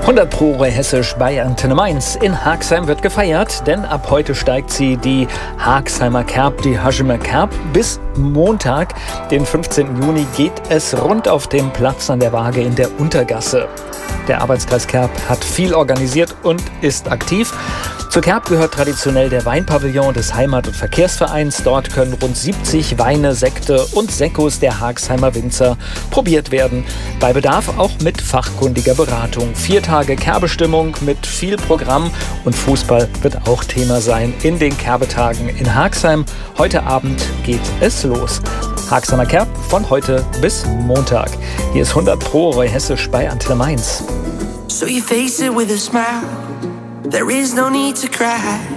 100 Pro Hessisch bei Antenne Mainz. In Haagsheim wird gefeiert, denn ab heute steigt sie, die Haagsheimer Kerb, die Haschimer Kerb. Bis Montag, den 15. Juni, geht es rund auf dem Platz an der Waage in der Untergasse. Der Arbeitskreis Kerb hat viel organisiert und ist aktiv. Zur Kerb gehört traditionell der Weinpavillon des Heimat- und Verkehrsvereins. Dort können rund 70 Weine, Sekte und Sekkos der Haagsheimer Winzer probiert werden. Bei Bedarf auch mit fachkundiger Beratung. 4 Tage Kerbestimmung mit viel Programm und Fußball wird auch Thema sein in den Kerbetagen in Haagsheim. Heute Abend geht es los. Haagsheimer Kerb von heute bis Montag. Hier ist 100 Pro Hessisch bei Antenne Mainz. So you face it with a smile. There is no need to cry.